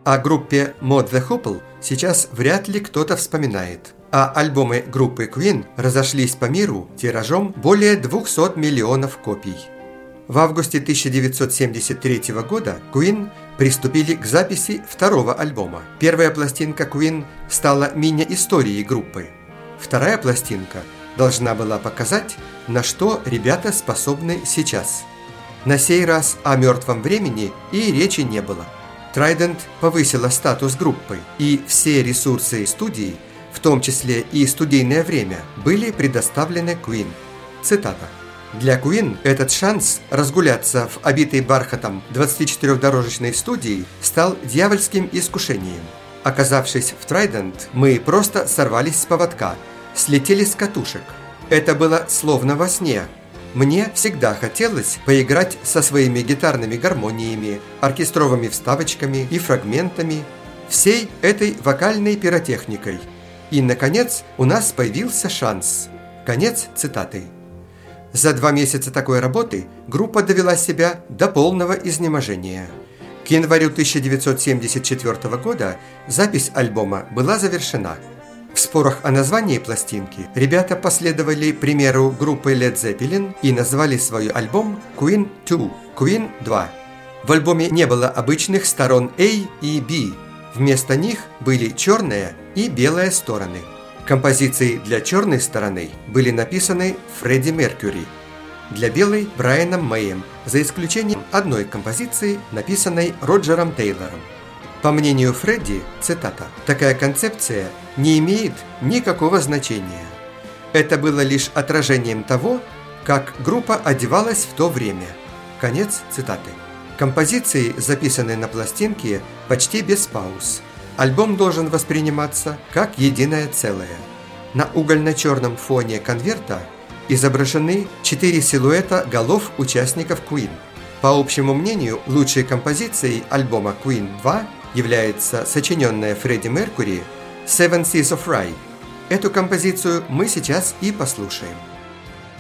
О группе Mod the Hoople сейчас вряд ли кто-то вспоминает, а альбомы группы Queen разошлись по миру тиражом более 200 миллионов копий. В августе 1973 года Queen приступили к записи второго альбома. Первая пластинка Queen стала мини-историей группы. Вторая пластинка должна была показать, на что ребята способны сейчас. На сей раз о мертвом времени и речи не было. Trident повысила статус группы, и все ресурсы студии, в том числе и студийное время, были предоставлены Queen. Цитата. «Для Queen этот шанс разгуляться в обитой бархатом 24-дорожечной студии стал дьявольским искушением. Оказавшись в Trident, мы просто сорвались с поводка, слетели с катушек. Это было словно во сне. Мне всегда хотелось поиграть со своими гитарными гармониями, оркестровыми вставочками и фрагментами, всей этой вокальной пиротехникой. И, наконец, у нас появился шанс». Конец цитаты. За 2 месяца такой работы группа довела себя до полного изнеможения. К январю 1974 года запись альбома была завершена. В спорах о названии пластинки ребята последовали примеру группы Led Zeppelin и назвали свой альбом Queen 2, Queen 2. В альбоме не было обычных сторон A и B. Вместо них были черная и белая стороны. Композиции для черной стороны были написаны Фредди Меркьюри, для белой – Брайаном Мэем, за исключением одной композиции, написанной Роджером Тейлором. По мнению Фредди, цитата, «такая концепция не имеет никакого значения. Это было лишь отражением того, как группа одевалась в то время». Конец цитаты. Композиции, записанные на пластинке, почти без пауз. Альбом должен восприниматься как единое целое. На угольно-черном фоне конверта изображены 4 силуэта голов участников Queen. По общему мнению, лучшей композицией альбома Queen 2 является сочиненная Фредди Меркьюри «Seven Seas of Rhye». Эту композицию мы сейчас и послушаем.